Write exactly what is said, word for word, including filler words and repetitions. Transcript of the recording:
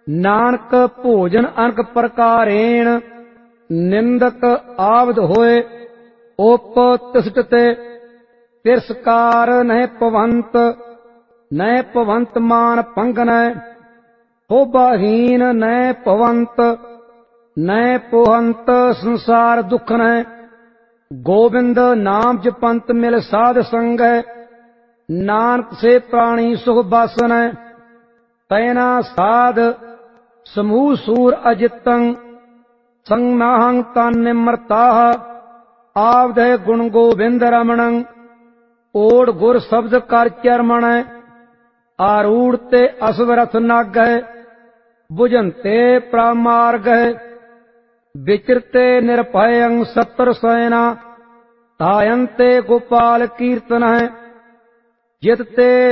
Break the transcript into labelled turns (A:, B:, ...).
A: नानक भोजन अनक प्रकारेण निंदक आवद होए उप तिष्ठते तिरस्कार नह पवंत नह पवंत मान पंगन होबाहीन नह पवंत नह पोहंत संसार दुखन गोविंद नाम जपंत मिल साध संग नानक से प्राणी सुख बासन तैना साध समूह सूर अजितं संनाहं तन निमरताह आवद गुण गोविंद रमणं ओड गुर शब्द कर चरमण आरूढ़ ते असवरथ नाग बुझंते प्रामार्ग विचरते निरभयं सत्र सैना धायन्ते गोपाल कीर्तन जितते